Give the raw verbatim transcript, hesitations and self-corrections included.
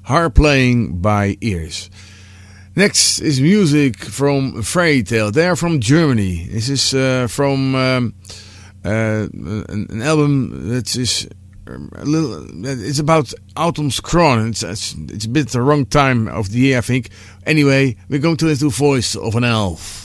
Harp Playing by Ears. Next is music from Fairy Tale. They are from Germany. This is uh, from um, uh, an, an album that is a little. It's about Autumn's Crown. It's, it's it's a bit the wrong time of the year, I think. Anyway, we're going to listen to Voice of an Elf.